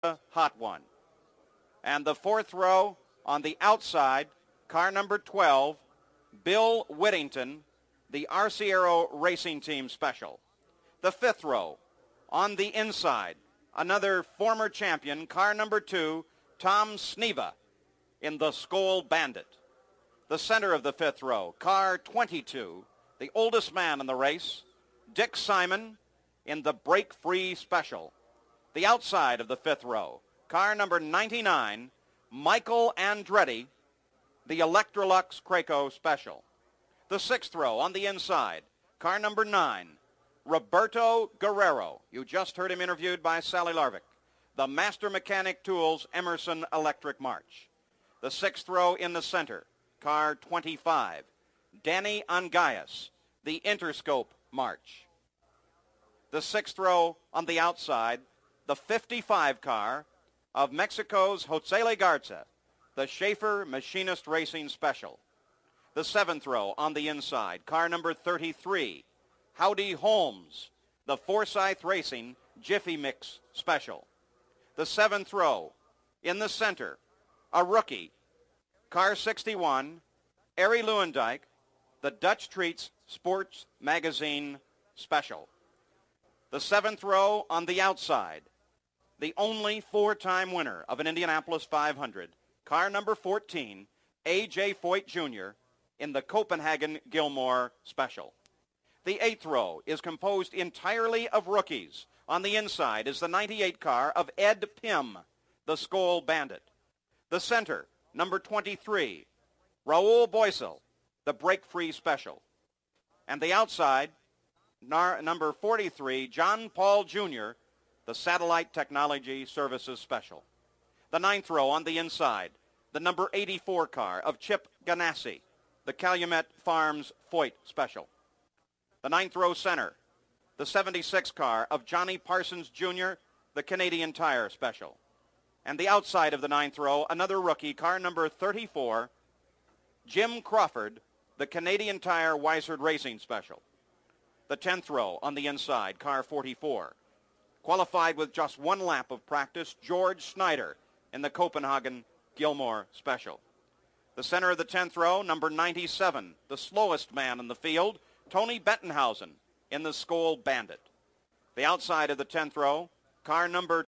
hot one. And the fourth row on the outside, car number 12, Bill Whittington, the Arciero Racing Team Special. The fifth row on the inside, another former champion, car number 2, Tom Sneva in the Skoal Bandit. The center of the fifth row, car 22, the oldest man in the race, Dick Simon in the Break Free Special. The outside of the fifth row, car number 99, Michael Andretti, the Electrolux Craco Special. The sixth row on the inside, car number 9, Roberto Guerrero. You just heard him interviewed by Sally Larvick. The Master Mechanic Tools Emerson Electric March. The sixth row in the center, car 25, Danny Angayas, the Interscope March. The sixth row on the outside, the 55 car of Mexico's Jose Legarza, the Schaefer Machinist Racing Special. The seventh row on the inside, car number 33, Howdy Holmes, the Forsyth Racing Jiffy Mix Special. The seventh row in the center, a rookie, car 61, Arie Luyendyk, the Dutch Treats Sports Magazine Special. The seventh row on the outside, the only four-time winner of an Indianapolis 500, car number 14, A.J. Foyt Jr. in the Copenhagen Gilmore Special. The eighth row is composed entirely of rookies. On the inside is the 98 car of Ed Pym, the Skoal Bandit. The center, number 23, Raul Boesel, the Break Free Special. And the outside, number 43, John Paul Jr., the Satellite Technology Services Special. The ninth row on the inside, the number 84 car of Chip Ganassi, the Calumet Farms Foyt Special. The ninth row center, the 76 car of Johnny Parsons Jr., the Canadian Tire Special. And the outside of the ninth row, another rookie, car number 34, Jim Crawford, the Canadian Tire Weishard Racing Special. The 10th row on the inside, car 44. Qualified with just one lap of practice, George Snyder in the Copenhagen Gilmore Special. The center of the 10th row, number 97, the slowest man in the field, Tony Bettenhausen in the Skoal Bandit. The outside of the 10th row, car number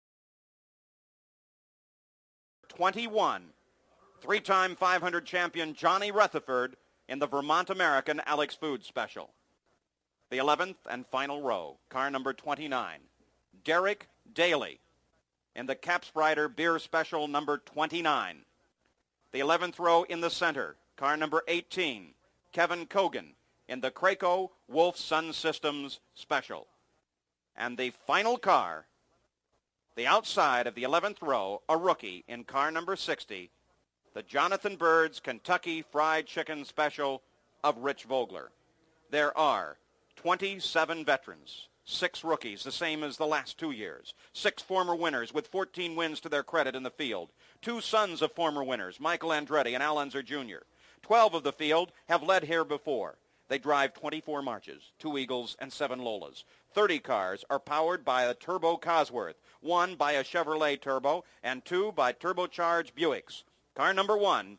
21, three-time 500 champion Johnny Rutherford in the Vermont American Alex Food Special. The 11th and final row, car number 29, Derek Daly in the Capsprider Beer Special number 29. The 11th row in the center, car number 18, Kevin Cogan in the Craco Wolf Sun Systems Special. And the final car, the outside of the 11th row, a rookie in car number 60, the Jonathan Bird's Kentucky Fried Chicken Special of Rich Vogler. There are 27 veterans, 6 rookies, the same as the last 2 years, 6 former winners with 14 wins to their credit in the field, 2 sons of former winners, Michael Andretti and Al Unser Jr. 12 of the field have led here before. They drive 24 Marches, 2 Eagles, and 7 Lolas. 30 cars are powered by a Turbo Cosworth, 1 by a Chevrolet Turbo, and 2 by turbocharged Buicks. Car number 1,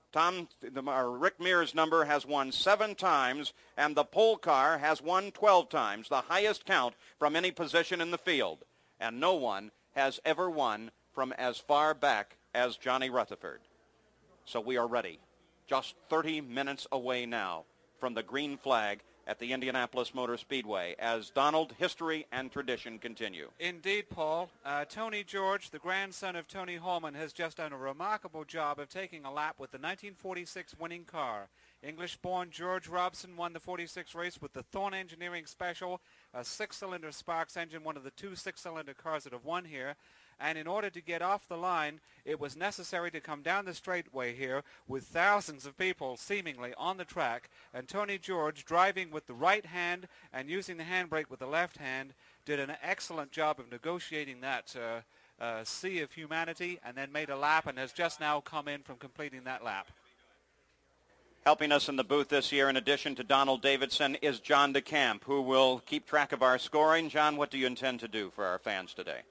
Rick Mears' number, has won 7 times, and the pole car has won 12 times, the highest count from any position in the field. And no one has ever won from as far back as Johnny Rutherford. So we are ready, just 30 minutes away now from the green flag at the Indianapolis Motor Speedway as Donald, history, and tradition continue. Indeed, Paul. Tony George, the grandson of Tony Holman, has just done a remarkable job of taking a lap with the 1946 winning car. English-born George Robson won the 46 race with the Thorn Engineering Special, a 6-cylinder Sparks engine, one of the 2 6-cylinder cars that have won here. And in order to get off the line, it was necessary to come down the straightaway here with thousands of people seemingly on the track. And Tony George, driving with the right hand and using the handbrake with the left hand, did an excellent job of negotiating that sea of humanity, and then made a lap and has just now come in from completing that lap. Helping us in the booth this year, in addition to Donald Davidson, is John DeCamp, who will keep track of our scoring. John, what do you intend to do for our fans today?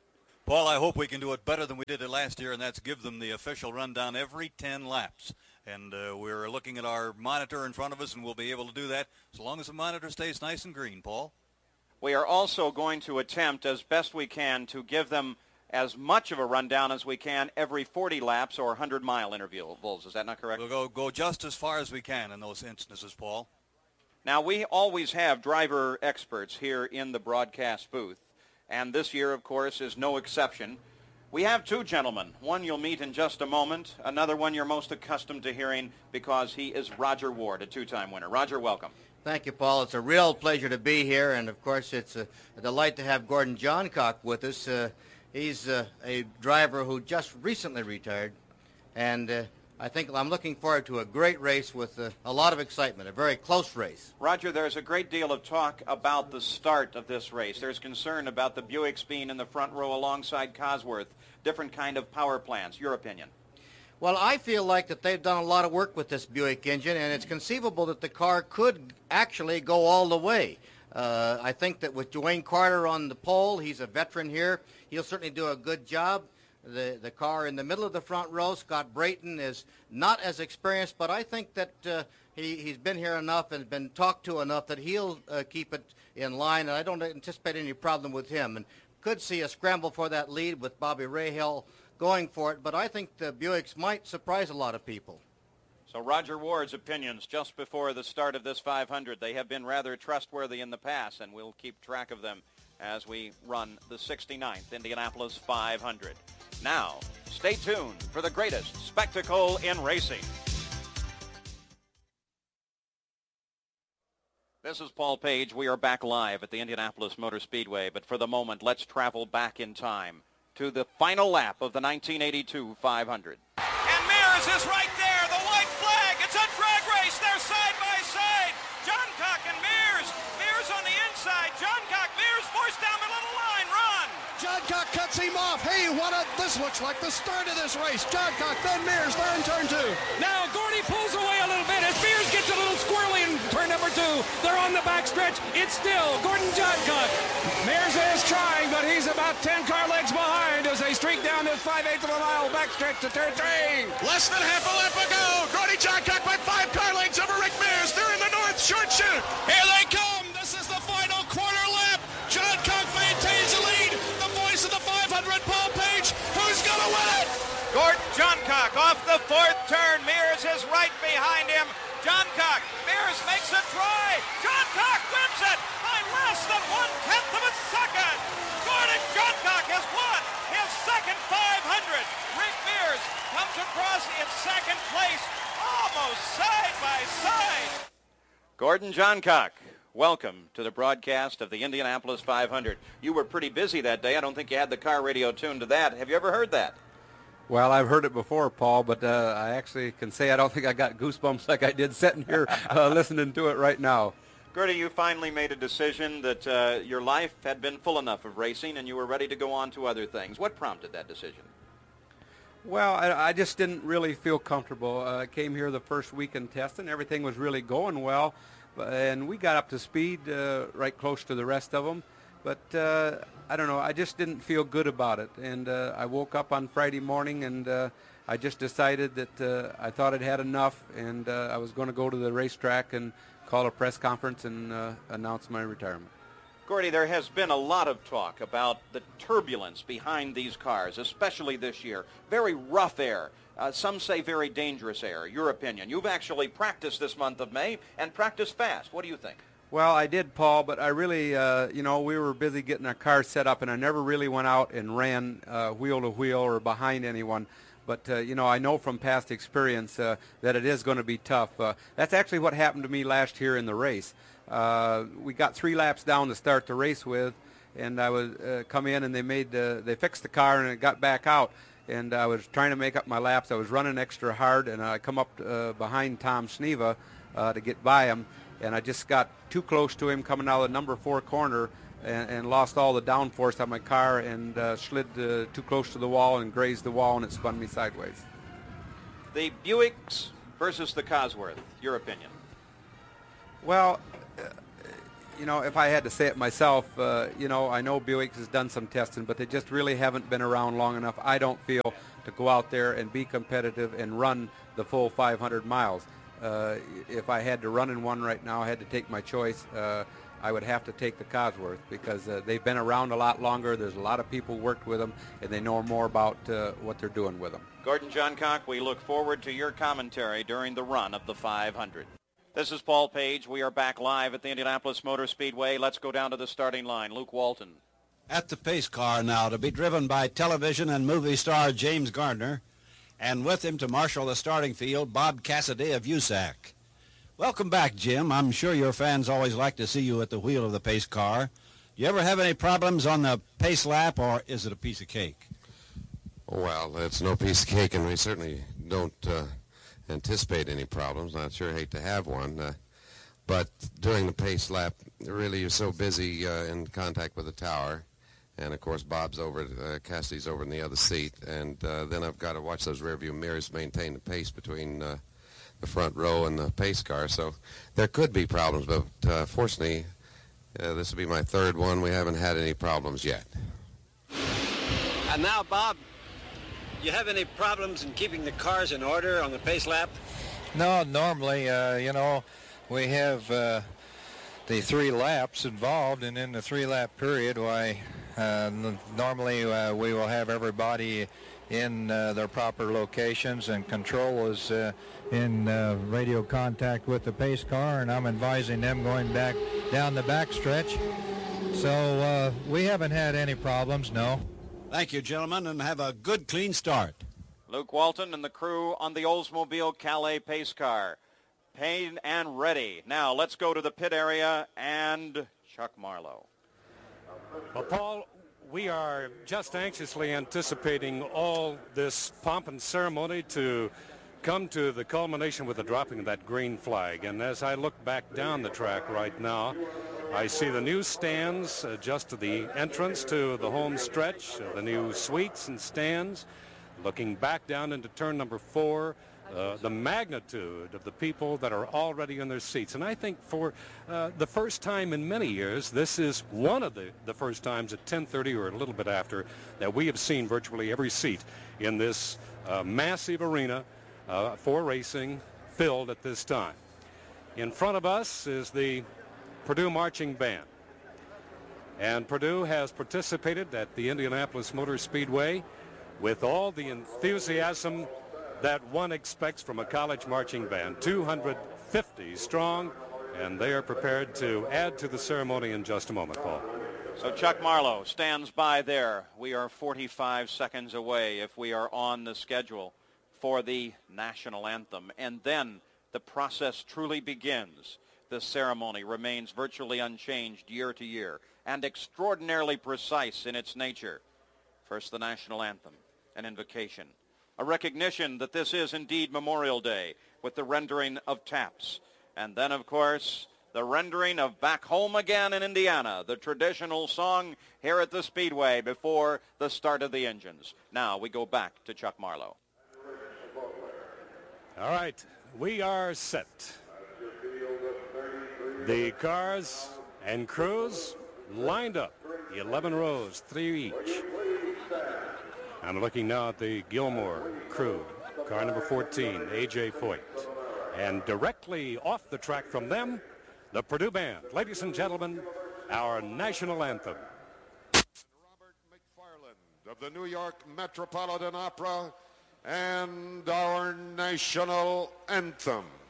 Paul, I hope we can do it better than we did it last year, and that's give them the official rundown every 10 laps. And we're looking at our monitor in front of us, and we'll be able to do that as long as the monitor stays nice and green, Paul. We are also going to attempt as best we can to give them as much of a rundown as we can every 40 laps or 100-mile intervals. Is that not correct? We'll go just as far as we can in those instances, Paul. Now, we always have driver experts here in the broadcast booth, and this year, of course, is no exception. We have two gentlemen. One you'll meet in just a moment. Another one you're most accustomed to hearing because he is Roger Ward, a two-time winner. Roger, welcome. Thank you, Paul. It's a real pleasure to be here, and of course it's a delight to have Gordon Johncock with us. He's a driver who just recently retired, and I think I'm looking forward to a great race with a lot of excitement, a very close race. Roger, there's a great deal of talk about the start of this race. There's concern about the Buicks being in the front row alongside Cosworth, different kind of power plants. Your opinion? Well, I feel like that they've done a lot of work with this Buick engine, and it's conceivable that the car could actually go all the way. I think that with Dwayne Carter on the pole, he's a veteran here. He'll certainly do a good job. The car in the middle of the front row, Scott Brayton, is not as experienced, but I think that he's been here enough and been talked to enough that he'll keep it in line, and I don't anticipate any problem with him. And could see a scramble for that lead with Bobby Rahal going for it, but I think the Buicks might surprise a lot of people. So Roger Ward's opinions just before the start of this 500. They have been rather trustworthy in the past, and we'll keep track of them as we run the 69th Indianapolis 500. Now, stay tuned for the greatest spectacle in racing. This is Paul Page. We are back live at the Indianapolis Motor Speedway, but for the moment, let's travel back in time to the final lap of the 1982 500. And Mears is right there, the white flag. It's a drag race. They're side by side. Johncock and Mears. Mears on the inside. Johncock, Mears forced down the little line. Run. Johncock cuts him off. Hey, this looks like the start of this race. Johncock, then Mears, they're in turn two. Now Gordy pulls away a little bit as Mears gets a little squirrely in turn number two. They're on the backstretch. It's still Gordon Johncock. Mears is trying, but he's about 10 car lengths behind as they streak down this 5/8 of a mile backstretch to turn three. Less than half a lap ago. Gordy Johncock by 5 car lengths over Rick Mears. They're in the north short chute. Here they come. This is the final quarter lap. Johncock maintains the lead. The voice of the 500, Paul Page. Who's going to win it? Gordon Johncock off the fourth turn. Mears is right behind him. Johncock. Mears makes a try. Johncock wins it by less than 1/10 of a second. Gordon Johncock has won his second 500. Rick Mears comes across in second place, almost side by side. Gordon Johncock, welcome to the broadcast of the Indianapolis 500. You were pretty busy that day. I don't think you had the car radio tuned to that. Have you ever heard that? Well, I've heard it before, Paul, but I actually can say I don't think I got goosebumps like I did sitting here listening to it right now. Gertie, you finally made a decision that your life had been full enough of racing and you were ready to go on to other things. What prompted that decision? Well, I just didn't really feel comfortable. I came here the first week in testing. Everything was really going well, and we got up to speed right close to the rest of them. But I don't know, I just didn't feel good about it. And I woke up on Friday morning and I just decided that I thought I'd had enough, and I was going to go to the racetrack and call a press conference and announce my retirement. Gordy, there has been a lot of talk about the turbulence behind these cars, especially this year. Very rough air. Some say very dangerous air. Your opinion? You've actually practiced this month of May and practiced fast. What do you think? Well, I did, Paul, but I really, we were busy getting our car set up, and I never really went out and ran wheel to wheel or behind anyone. But, I know from past experience that it is going to be tough. That's actually what happened to me last year in the race. We got 3 laps down to start the race with, and I was come in and they fixed the car and it got back out. And I was trying to make up my laps. I was running extra hard, and I come up behind Tom Sneva to get by him. And I just got too close to him coming out of the number 4 corner and lost all the downforce on my car and slid too close to the wall and grazed the wall, and it spun me sideways. The Buicks versus the Cosworth, your opinion? Well, if I had to say it myself, I know Buick has done some testing, but they just really haven't been around long enough, I don't feel, to go out there and be competitive and run the full 500 miles. If I had to run in one right now, I had to take my choice, I would have to take the Cosworth because they've been around a lot longer. There's a lot of people worked with them, and they know more about what they're doing with them. Gordon Johncock, we look forward to your commentary during the run of the 500. This is Paul Page. We are back live at the Indianapolis Motor Speedway. Let's go down to the starting line. Luke Walton. At the pace car now, to be driven by television and movie star James Gardner, and with him to marshal the starting field, Bob Cassidy of USAC. Welcome back, Jim. I'm sure your fans always like to see you at the wheel of the pace car. Do you ever have any problems on the pace lap, or is it a piece of cake? Well, it's no piece of cake, and we certainly don't anticipate any problems. I'd sure hate to have one. But during the pace lap, really you're so busy in contact with the tower. And, of course, Bob's over, Cassidy's over in the other seat. And then I've got to watch those rearview mirrors maintain the pace between the front row and the pace car. So there could be problems, but fortunately, this will be my third one. We haven't had any problems yet. And now, Bob, you have any problems in keeping the cars in order on the pace lap? No, normally, we have the 3 laps involved, and in the 3-lap period, normally we will have everybody in their proper locations, and control is in radio contact with the pace car, and I'm advising them going back down the back stretch. So we haven't had any problems, no. Thank you, gentlemen, and have a good, clean start. Luke Walton and the crew on the Oldsmobile Calais pace car. Paid and ready. Now let's go to the pit area and Chuck Marlowe. Well, Paul, we are just anxiously anticipating all this pomp and ceremony to come to the culmination with the dropping of that green flag. And as I look back down the track right now, I see the new stands just to the entrance to the home stretch, the new suites and stands. Looking back down into turn number 4, the magnitude of the people that are already in their seats. And I think for the first time in many years, this is one of the first times at 10:30 or a little bit after that we have seen virtually every seat in this massive arena for racing filled at this time. In front of us is the Purdue Marching Band. And Purdue has participated at the Indianapolis Motor Speedway with all the enthusiasm that one expects from a college marching band, 250 strong, and they are prepared to add to the ceremony in just a moment, Paul. So Chuck Marlowe stands by there. We are 45 seconds away, if we are on the schedule, for the national anthem. And then the process truly begins. The ceremony remains virtually unchanged year to year and extraordinarily precise in its nature. First, the national anthem, an invocation, a recognition that this is indeed Memorial Day with the rendering of taps. And then, of course, the rendering of Back Home Again in Indiana, the traditional song here at the Speedway before the start of the engines. Now we go back to Chuck Marlowe. All right, we are set. The cars and crews lined up, 11 rows, 3 each. I'm looking now at the Gilmore crew, car number 14, A.J. Foyt. And directly off the track from them, the Purdue Band. Ladies and gentlemen, our national anthem. Robert McFarland of the New York Metropolitan Opera and our national anthem.